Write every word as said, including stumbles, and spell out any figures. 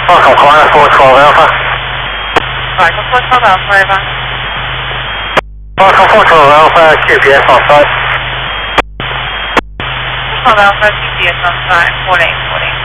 Welcome, Climb four twelve Alpha. Right, four twelve Alpha, over. Welcome, four twelve Alpha, Q P S on site. four twelve Alpha, Q P S on site, fourteen, fourteen.